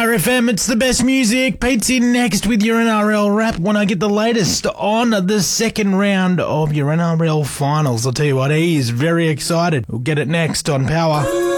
Power FM, it's the best music. Pete's in next with your NRL wrap when I get the latest on the second round of your NRL finals. I'll tell you what, he is very excited. We'll get it next on Power.